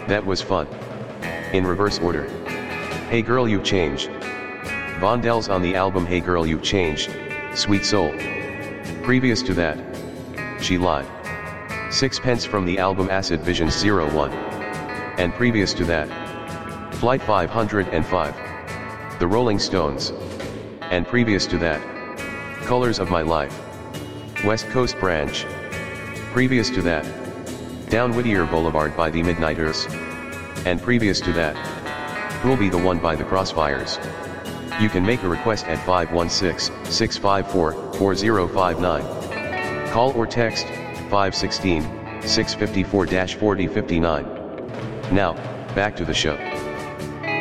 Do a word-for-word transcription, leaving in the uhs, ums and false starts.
That was fun. In reverse order. Hey Girl You Changed. Vondel's on the album Hey Girl You Changed, Sweet Soul. Previous to that, She Lied. Sixpence from the album Acid Visions zero one. And previous to that, Flight five hundred five. The Rolling Stones. And previous to that, Colors of My Life. West Coast Branch. Previous to that, Down Whittier Boulevard by the Midnighters. And previous to that, Who'll Be the One by the Crossfires. You can make a request at five one six, six five four, four zero five nine. Call or text five one six, six five four, four zero five nine. Now, back to the show.